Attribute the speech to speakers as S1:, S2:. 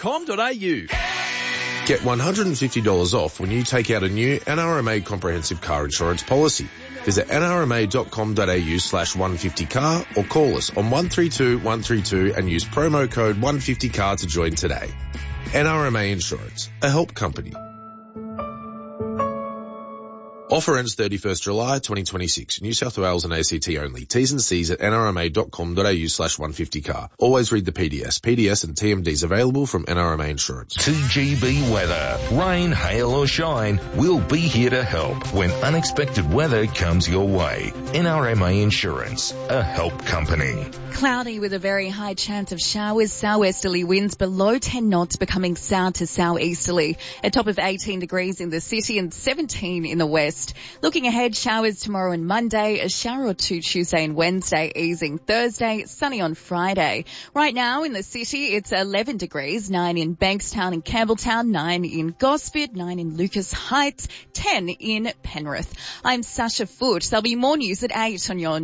S1: Get $150 off when you take out a new NRMA comprehensive car insurance policy. Visit nrma.com.au/150car or call us on 132 132 and use promo code 150car to join today. NRMA Insurance, a help company. Offer ends 31st July 2026. New South Wales and ACT only. T's and C's at nrma.com.au/150car. Always read the PDS. PDS and TMDs available from NRMA Insurance.
S2: 2GB weather. Rain, hail or shine, we'll be here to help when unexpected weather comes your way. NRMA Insurance, a help company.
S3: Cloudy with a very high chance of showers, southwesterly winds below 10 knots becoming south to southeasterly. A top of 18 degrees in the city and 17 in the west. Looking ahead, showers tomorrow and Monday, a shower or two Tuesday and Wednesday, easing Thursday, sunny on Friday. Right now in the city, it's 11 degrees, 9 in Bankstown and Campbelltown, 9 in Gosford, 9 in Lucas Heights, 10 in Penrith. I'm Sasha Foote. There'll be more news at 8 on your